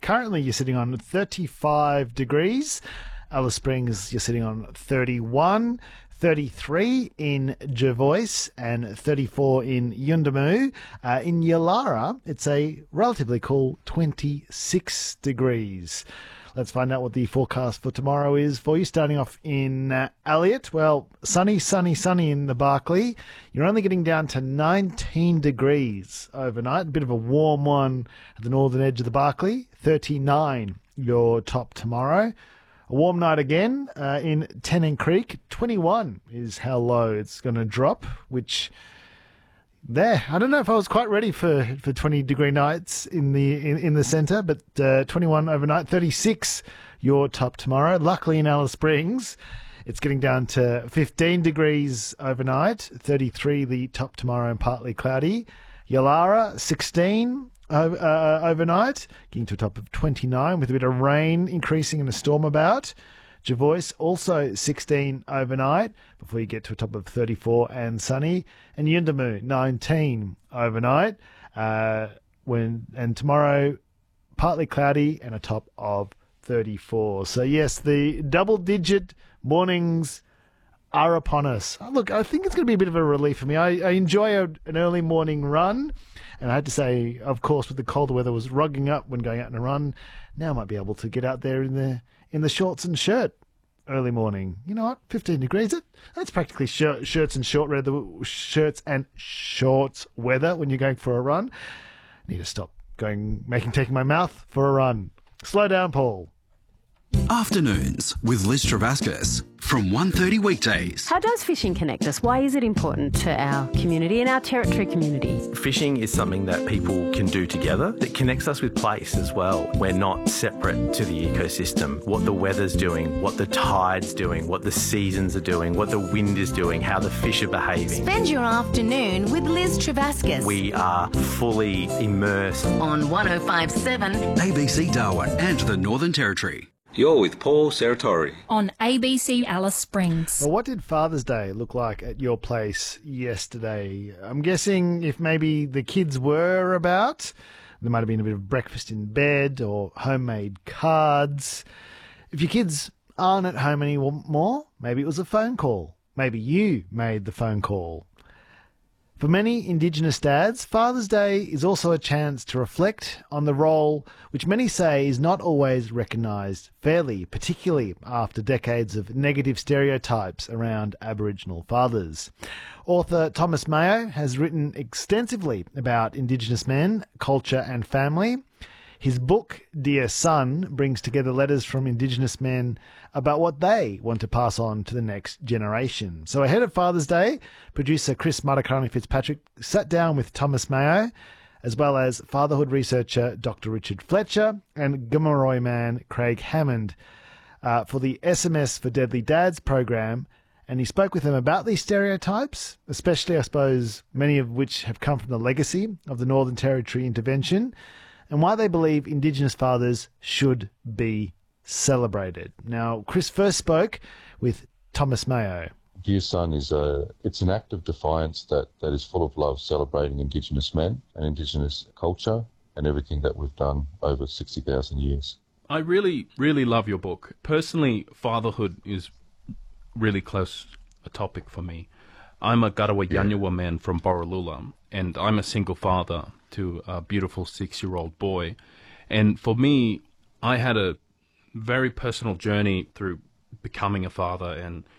currently you're sitting on 35 degrees. Alice Springs, you're sitting on 31. 33 in Jervois and 34 in Yuendumu. In Yulara, it's a relatively cool 26 degrees. Let's find out what the forecast for tomorrow is for you. Starting off in Elliot, well, sunny in the Barkly. You're only getting down to 19 degrees overnight. A bit of a warm one at the northern edge of the Barkly. 39 your top tomorrow. A warm night again in Tennant Creek. 21 is how low it's going to drop, which I don't know if I was quite ready for 20-degree nights in the centre, but 21 overnight. 36 your top tomorrow. Luckily in Alice Springs, it's getting down to 15 degrees overnight. 33 the top tomorrow and partly cloudy. Yulara, 16 overnight, getting to a top of 29 with a bit of rain increasing and a storm about. Jervois also 16 overnight before you get to a top of 34 and sunny. And Yuendumu 19 overnight. And tomorrow partly cloudy and a top of 34. So yes, the double-digit mornings are upon us. Look, I think it's going to be a bit of a relief for me. I enjoy an early morning run. And I had to say, of course, with the colder weather, was rugging up when going out on a run. Now I might be able to get out there in the shorts and shirt early morning. You know what? 15 degrees. That's practically shirts and shorts weather when you're going for a run. I need to stop taking my mouth for a run. Slow down, Paul. Afternoons with Liz Travascus from 1:30 weekdays. How does fishing connect us? Why is it important to our community and our territory community? Fishing is something that people can do together. It connects us with place as well. We're not separate to the ecosystem. What the weather's doing, what the tide's doing, what the seasons are doing, what the wind is doing, how the fish are behaving. Spend your afternoon with Liz Travascus. We are fully immersed on 105.7 ABC Darwin and the Northern Territory. You're with Paul Serratori on ABC Alice Springs. Well, what did Father's Day look like at your place yesterday? I'm guessing if maybe the kids were about, there might have been a bit of breakfast in bed or homemade cards. If your kids aren't at home anymore, maybe it was a phone call. Maybe you made the phone call. For many Indigenous dads, Father's Day is also a chance to reflect on the role which many say is not always recognised fairly, particularly after decades of negative stereotypes around Aboriginal fathers. Author Thomas Mayo has written extensively about Indigenous men, culture and family. His book, Dear Son, brings together letters from Indigenous men about what they want to pass on to the next generation. So ahead of Father's Day, producer Chris Matakarani-Fitzpatrick sat down with Thomas Mayo, as well as fatherhood researcher Dr. Richard Fletcher and Gomeroi man Craig Hammond for the SMS for Deadly Dads program. And he spoke with them about these stereotypes, especially, I suppose, many of which have come from the legacy of the Northern Territory intervention, and why they believe Indigenous fathers should be celebrated. Now, Chris first spoke with Thomas Mayo. Dear Son it's an act of defiance that is full of love, celebrating Indigenous men and Indigenous culture and everything that we've done over 60,000 years. I really, really love your book. Personally, fatherhood is really close a topic for me. I'm a Garawa Yanyawa man from Borroloola, and I'm a single father to a beautiful 6-year-old boy. And for me, I had a very personal journey through becoming a father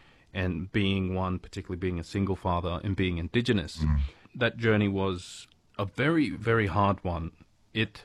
and being one, particularly being a single father and being Indigenous. That journey was a very, very hard one. It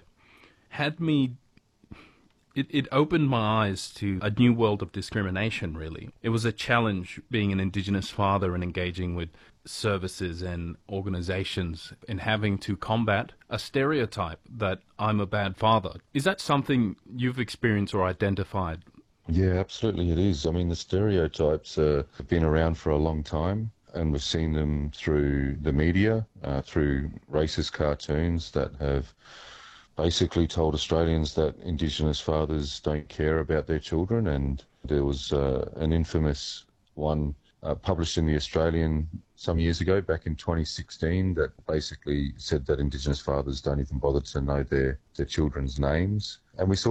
opened my eyes to a new world of discrimination, really. It was a challenge being an Indigenous father and engaging with services and organizations and having to combat a stereotype that I'm a bad father. Is that something you've experienced or identified? Yeah, absolutely it is. I mean, the stereotypes have been around for a long time, and we've seen them through the media, through racist cartoons that have basically told Australians that Indigenous fathers don't care about their children. And there was an infamous one published in The Australian some years ago, back in 2016, that basically said that Indigenous fathers don't even bother to know their children's names. And we saw